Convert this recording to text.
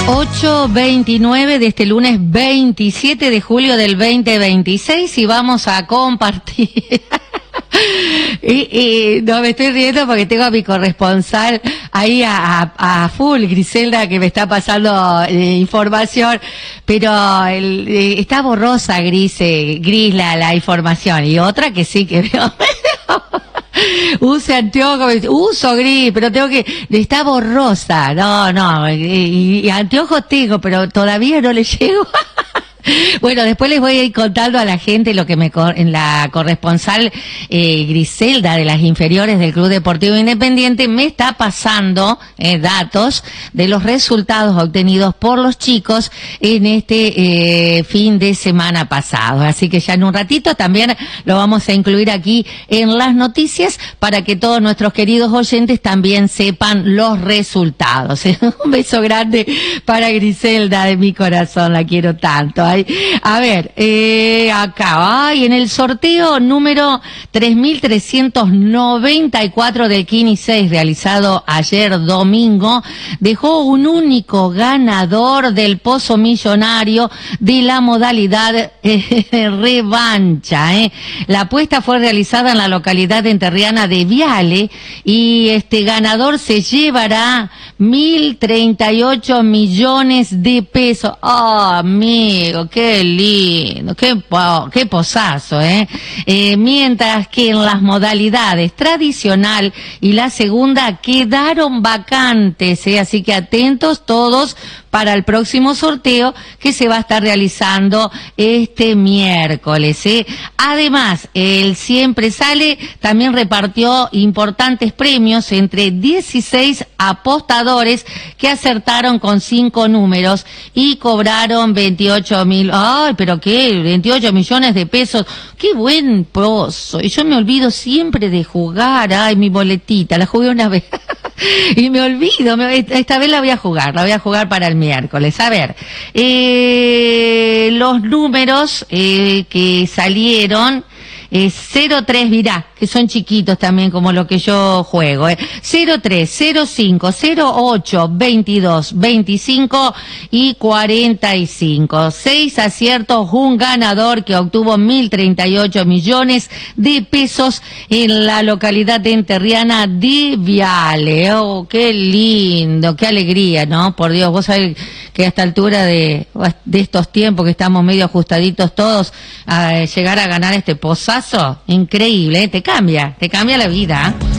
8:29 de este lunes 27 de julio del 2026 y vamos a compartir. No, me estoy riendo porque tengo a mi corresponsal ahí a full, Griselda, que me está pasando información, pero está borrosa, Gris la información, y otra que sí que veo. Use anteojos, uso gris, pero está borrosa, no, y anteojos tengo, pero todavía no le llego. Bueno, después les voy a ir contando a la gente lo que en la corresponsal Griselda de las inferiores del Club Deportivo Independiente me está pasando datos de los resultados obtenidos por los chicos en este fin de semana pasado. Así que ya en un ratito también lo vamos a incluir aquí en las noticias para que todos nuestros queridos oyentes también sepan los resultados. Un beso grande para Griselda de mi corazón, la quiero tanto. A ver, acá, en el sorteo número 3.394 del Kini 6, realizado ayer domingo, dejó un único ganador del pozo millonario de la modalidad revancha. La apuesta fue realizada en la localidad enterriana de Viale y este ganador se llevará 1.038 millones de pesos. Oh, amigo, qué lindo, qué posazo, mientras que en las modalidades tradicional y la segunda quedaron vacantes, así que atentos todos para el próximo sorteo que se va a estar realizando este miércoles. Además, el Siempre Sale también repartió importantes premios entre 16 apostadores que acertaron con 5 números y cobraron 28 millones de pesos. ¡Qué buen pozo! Y yo me olvido siempre de jugar. Ay, mi boletita, la jugué una vez. Y me olvido, esta vez la voy a jugar para el miércoles. A ver, los números que salieron, 03, mirá, que son chiquitos también como lo que yo juego, 03, 05, 08, 22, 25 y 45. 6 aciertos, un ganador que obtuvo 1.038 millones de pesos en la localidad enterriana de Viale. Oh, qué lindo, qué alegría, ¿no? Por Dios, vos sabés que a esta altura de estos tiempos que estamos medio ajustaditos todos, a llegar a ganar este pozazo, increíble, te cambia la vida.